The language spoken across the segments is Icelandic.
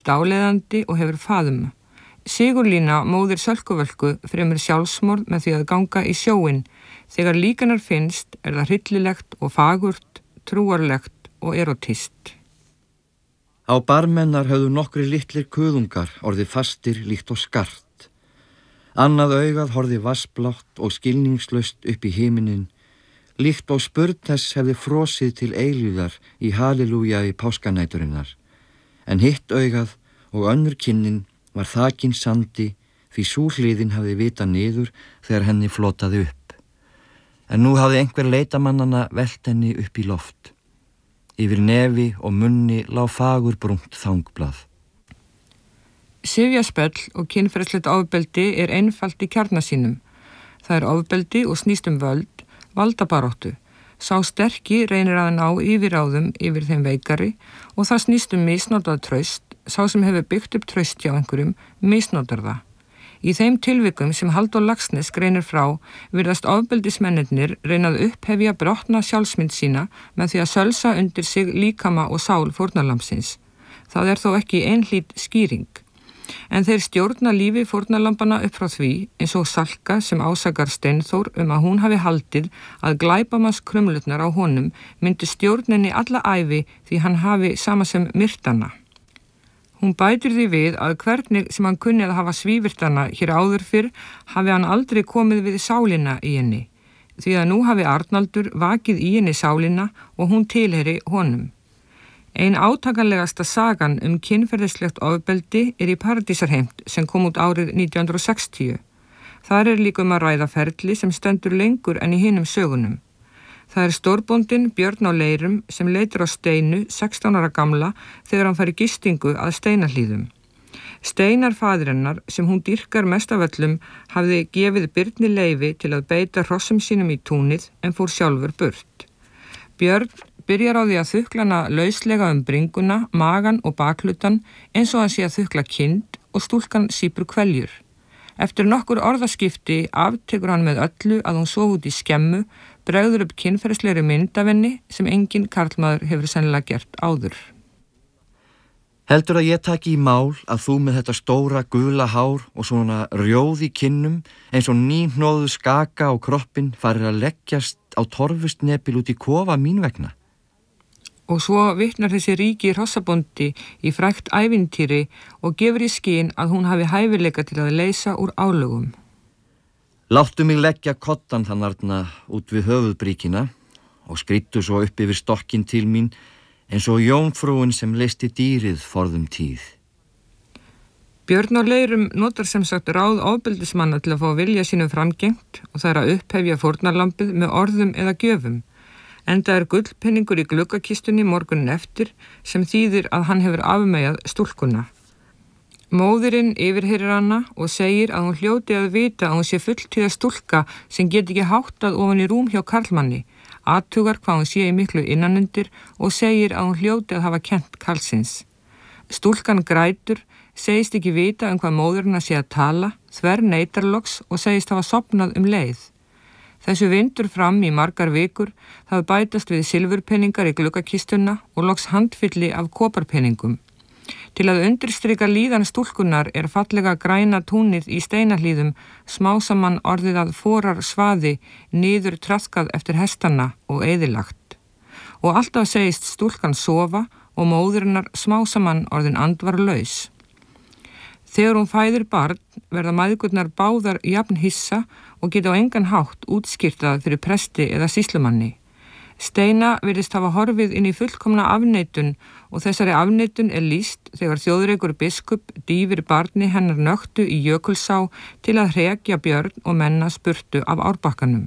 dáleiðandi og hefur faðum. Sigurlína, móðir Sölkuvölku, fremur sjálfsmorð með því að ganga í sjóinn. Þegar lík hennar finnst það hryllilegt og fagurt, trúarlegt og erótískt. Á barmennar höfðu nokkri litlir kuðungar orðið fastir líkt og skart. Annað augað horfði vassblátt og skilningslaust upp í himinin, líkt og spurn þess hefði frosið til eilíðar í halelúja í páskanæturinnar. En hitt augað og önnur kinnin var þakin sandi því sú hliðin hafði vitað niður þegar henni flotaði upp. En nú hafði einhver leitamannana velt henni upp í loft. Yfir nefi og munni lá fagurbrúnt þangblað. Sifjaspell og kynferðislegt ofbeldi einfalt í kjarna sínum. Það ofbeldi og snýst völd, valdabaráttu. Sá sterki reynir að ná yfirráðum yfir þeim veikari og það snýst misnotað traust. Sá sem hefur byggt upp traust hjá einhverjum misnotar það. Í þeim tilvikum sem Halldór Laxness greinir frá virðast ofbeldismennirnir reynað upphefja brotna sjálfsmynd sína með því að sölsa undir sig líkama og sál fórnarlambsins. Það þó ekki einhlít skýring. En þeir stjórna lífi fórnarlambana upp frá því, eins og Salka sem ásakar Steinþór að hún hafi haldið að glæpamanns krumlurnar á honum myndi stjórninni alla ævi því hann hafi sama sem myrtana. Hún bætir því við að hvernig sem hann kunni að hafa svívirtana hér áður fyrr hafi hann aldrei komið við sálina í henni, því að nú hafi Arnaldur vakið í henni sálina og hún tilheyri honum. Ein átakanlegasta sagan kynferðislegt ofbeldi í Paradísarheimt sem kom út árið 1960. Þar líka að ræða ferli sem stendur lengur en í hinum sögunum. Það stórbóndinn Björn á Leirum sem leitar á Steinu 16 ára gamla þegar hann fær í gistingu að Steinahlíðum. Steinar faðir hennar sem hún dýrkar mest af öllum hafði gefið Birni leyfi til að beita hrossum sínum í túnið en fór sjálfur burt. Björn byrjar á því að þukla hana lauslega bringuna, magan og bakhlutan eins og hann sé að þukla kind og stúlkan sýpur kveljur. Eftir nokkur orðaskipti aftekur hann með öllu að hún sof út í skemmu, bregður upp kynferðislegri mynd af henni sem enginn karlmaður hefur sennilega gert áður. Heldur að ég taki í mál að þú með þetta stóra gula hár og svona rjóð í kinnum eins og nýhnóðu skaka á kroppinn farir að leggjast á torfustnepil út í kofa mín vegna? Og svo vitnar þessi ríki hrossabóndi í frægt ævintýri og gefur í skyn að hún hafi hæfileika til að leysa úr álögum. Láttu mig leggja kottan þarna út við höfuðbríkina og skrýttu svo upp yfir stokkin til mín eins og jómfrúin sem leysti dýrið forðum tíð. Björn á Leirum notar sem sagt ráð ofbeldismanna til að fá vilja sínum framgengt og það að upphefja fórnarlambið með orðum eða gjöfum. Enda gullpenningur í gluggakistunni morgunin eftir sem þýðir að hann hefur afmeyjað stúlkuna. Móðirinn yfirheyrir hana og segir að hún hljóti að vita að hún sé fulltíða stúlka sem get ekki háttað ofan í rúm hjá karlmanni, athugar hvað hún sé í miklu innanundir og segir að hún hljóti að hafa kennt karlsins. Stúlkan grætur, segist ekki vita hvað móðurina sé að tala, þver neitar loks og segist hafa sofnað leið. Þessu vindur fram í margar vikur, það bætast við silfurpenningar í gluggakistuna og loks handfylli af koparpenningum. Til að undirstrika líðan stúlkunar fallega græna túnið í Steinahlíðum smásaman orðið að forar svaði niður traðkað eftir hestana og eyðilagt. Og alltaf segist stúlkan sofa og móðurinnar smásaman orðin andvarlaus. Þegar hún fæðir barn verða mæðgurnar báðar jafn hissa og geta á engan hátt útskýrtað fyrir presti eða sýslumanni. Steina virðist hafa horfið inn í fullkomna afneitun og þessari afneitun lýst þegar þjóðreikur biskup dýfir barni hennar nöktu í Jökulsá til að hrekja Björn og menna spurtu af árbakkanum.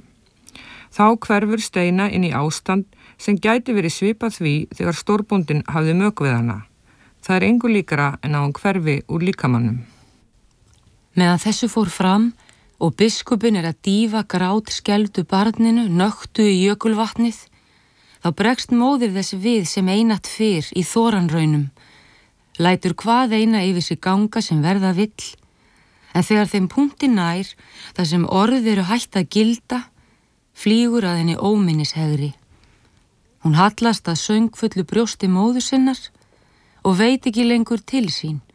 Þá hverfur Steina inn í ástand sem gæti verið svipað því þegar stórbóndinn hafði mök við hana. Það engu líkara en að hún hverfi úr líkamannum. Meðan þessu fór fram og biskupinn að dýfa grátskelfdu barninu nöktu í jökulvatnið, þá bregst móðir þess við sem einatt fyrr í þoranraunum, lætur hvað eina yfir sig ganga sem verða vill, en þegar þeim punkti nær, þar sem orð hætt að gilda, flýgur að henni óminnishegri. Hún hallast að söngfullu brjósti móður sinnar og veit ekki lengur til sín